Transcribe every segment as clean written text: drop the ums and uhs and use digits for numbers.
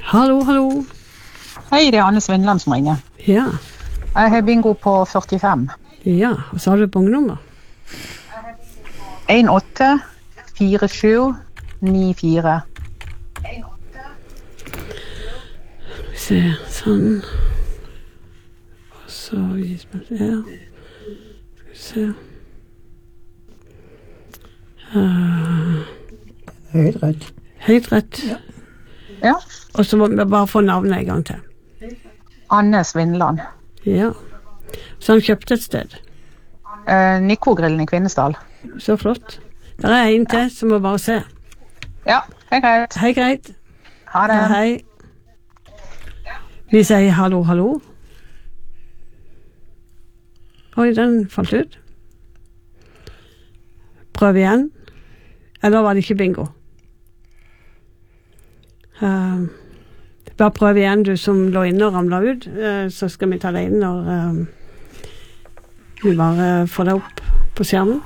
Hallo, hallo. Hei, det Anne Svindland som ringer. Ja. Jeg har bingo på 45. Ja, og så har du bongnummer. 184794. Vi ser, sånn. Og så gis vi det her. Skal vi se. Helt rett. Helt rett. Ja. Ja. Og så må vi bare få navnet en gang til. Anne Svindland. Ja. Så han kjøpte et sted. Nico-grillen i Kvinesdal. Så flott. Der er en til som må bare se. Ja, det er greit. Hei, greit. Ha det. Ja, hei. Vi sier hallo, hallo. Oi, den falt ut. Prøv igjen. Eller var det ikke bingo? Bare prøv igjen, du som lå inne og ramlet ut. Så skal vi ta deg inn når vi bare får deg opp på skjermen.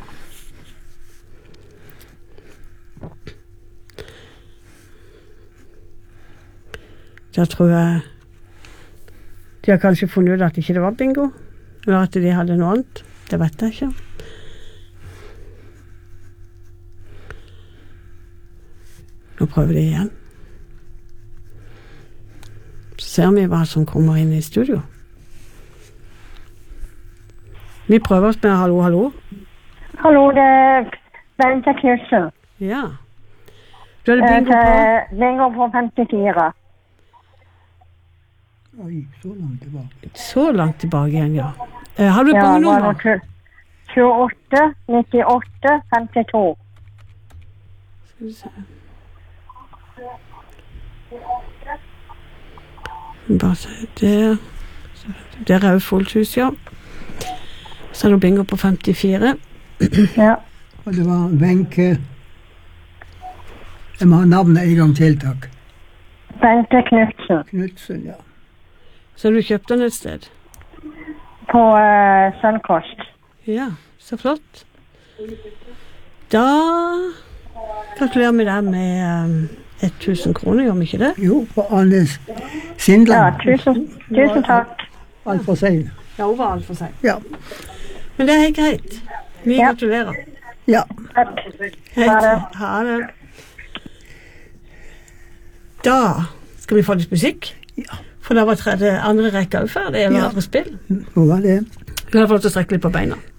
Da tror jeg de har kanskje funnet ut at ikke det var bingo, eller at de hadde noe annet. Det vet jeg ikke. Nå prøver de igjen. Så ser vi hva som kommer inn i studio. Vi prøver oss med hallo, hallo. Hallo, det er Bente Knudsen. Ja. Du hadde bingo på? Bingo på 54. Oi, så langt tilbake. Så langt tilbake igjen, ja. Har du bongnummer? 28, 98, 52. Skal vi se. Bare se der. Der er jo fullt hus, ja. Så har du bingo på 54. Ja. Og det var Wenche. Jeg må ha navnet en gang til, takk. Bente Knudsen. Knudsen, ja. Så du kjøpte den et sted? På Sønnkost. Ja, så flott. Da gratulerer vi deg med 1000 kroner, gjør vi ikke det? Jo, for Anne Svindland. Ja, tusen takk. Alt for seg. Ja, hun var alt for seg. Ja. Men det er helt greit. Vi gratulerer. Ja. Takk. Helt. Ha det. Ha det. Da skal vi få litt musikk. Ja. For da var andre rekke også ferdig, eller andre spill. Hvor var det? Vi har fått å strekke litt på beina.